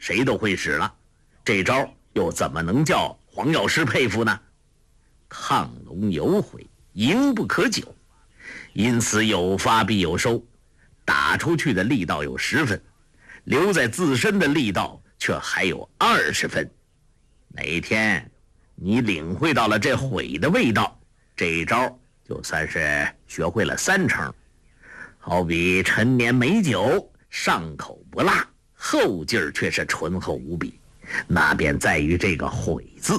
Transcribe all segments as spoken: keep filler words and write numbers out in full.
谁都会使了，这招又怎么能叫黄药师佩服呢？亢龙有悔，赢不可久，因此有发必有收，打出去的力道有十分，留在自身的力道却还有二十分。哪天你领会到了这悔的味道，这一招就算是学会了三成。好比陈年美酒，上口不辣，后劲儿却是醇厚无比，那便在于这个悔字。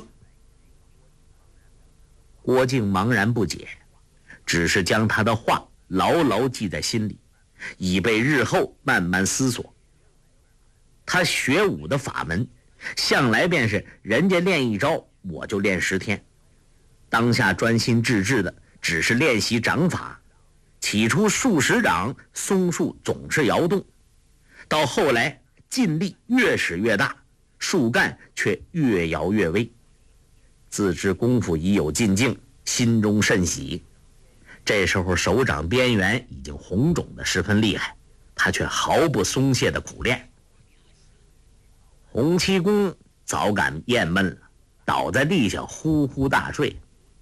郭靖茫然不解，只是将他的话牢牢记在心里，以备日后慢慢思索。他学武的法门向来便是人家练一招我就练十天，当下专心致志的只是练习掌法。起初数十掌，松树总是摇动，到后来劲力越使越大，树干却越摇越微。自知功夫已有进境，心中甚喜。这时候手掌边缘已经红肿得十分厉害，他却毫不松懈地苦练。洪七公早感厌闷了，倒在地下呼呼大睡。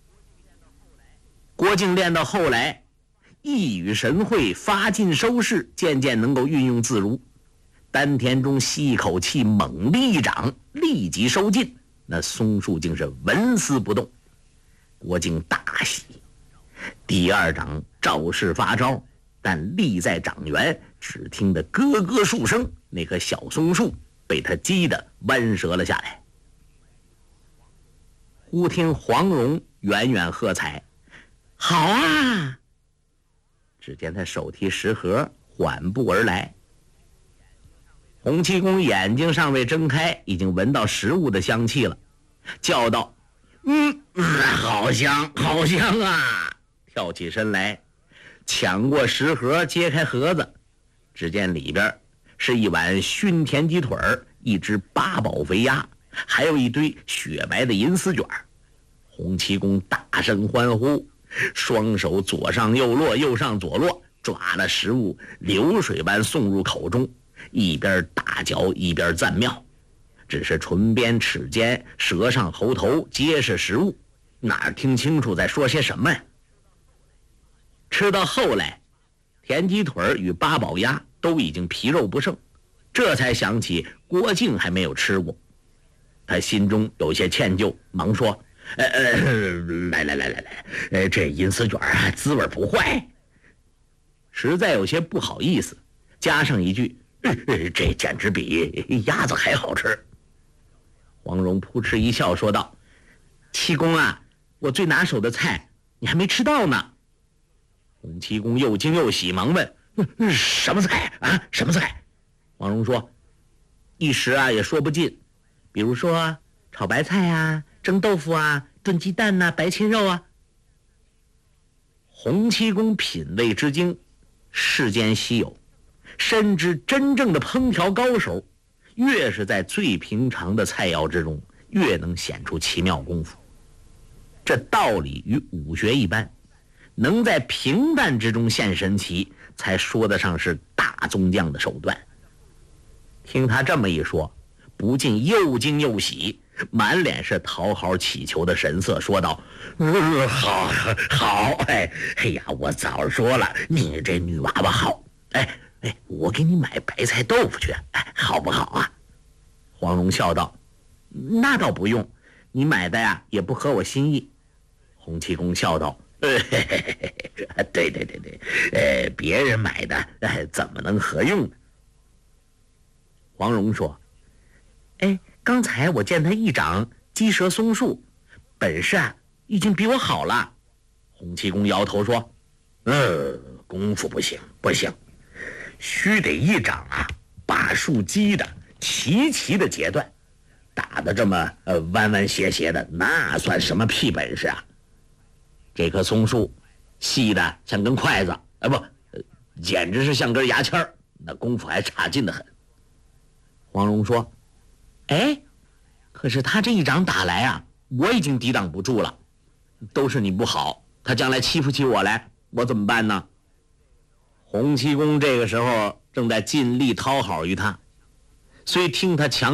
郭靖练到后来，一语神会，发劲收势，渐渐能够运用自如。丹田中吸一口气，猛力一掌，立即收劲，那松树竟是纹丝不动。郭靖大喜，第二掌照式发招，但力在掌缘，只听得咯咯数声，那棵小松树被他击得弯折了下来。忽听黄蓉远远喝彩：“好啊！”只见他手提食盒缓步而来。洪七公眼睛尚未睁开，已经闻到食物的香气了，叫道：“嗯，好香好香啊！”跳起身来，抢过食盒，揭开盒子，只见里边是一碗熏田鸡腿儿，一只八宝肥鸭，还有一堆雪白的银丝卷。洪七公大声欢呼，双手左上右落，右上左落，抓了食物流水般送入口中，一边大嚼一边赞妙。只是唇边齿间舌上喉头皆是食物，哪听清楚在说些什么呀？吃到后来，田鸡腿与八宝鸭都已经皮肉不剩，这才想起郭靖还没有吃过。他心中有些歉疚，忙说：“呃呃，来来来来来，呃，这银丝卷啊，滋味不坏。”实在有些不好意思，加上一句：“呃、这简直比鸭子还好吃。”黄蓉扑哧一笑，说道：“七公啊，我最拿手的菜你还没吃到呢。”洪七公又惊又喜，忙问：“什么菜啊？什么菜？”黄蓉说：“一时啊也说不尽，比如说炒白菜啊，蒸豆腐啊，炖鸡蛋啊，白切肉啊。”洪七公品味之精，世间稀有，深知真正的烹调高手，越是在最平常的菜肴之中，越能显出奇妙功夫。这道理与武学一般，能在平淡之中现神奇，才说得上是大宗匠的手段。听他这么一说，不禁又惊又喜，满脸是讨好乞求的神色，说道：“嗯，好好，哎哎呀，我早说了，你这女娃娃好，哎哎，我给你买白菜豆腐去，哎，好不好啊？”黄蓉笑道：“那倒不用，你买的呀也不合我心意。”洪七公笑道：“呃，嘿嘿嘿嘿，对对对对，呃，别人买的，呃，怎么能合用呢？”黄蓉说：“哎，刚才我见他一掌鸡舌松树，本事啊已经比我好了。”洪七公摇头说：“呃，功夫不行不行，须得一掌啊把树击的齐齐的截断，打得这么呃弯弯斜斜的，那算什么屁本事啊？这棵松树细的像根筷子，啊、呃、不、呃，简直是像根牙签儿，那功夫还差劲得很。”黄蓉说：“哎，可是他这一掌打来啊，我已经抵挡不住了，都是你不好，他将来欺负起我来，我怎么办呢？”洪七公这个时候正在尽力讨好于他，虽听他强